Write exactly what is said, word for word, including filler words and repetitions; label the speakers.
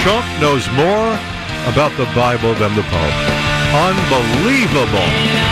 Speaker 1: Trump knows more about the Bible than the Pope. Unbelievable.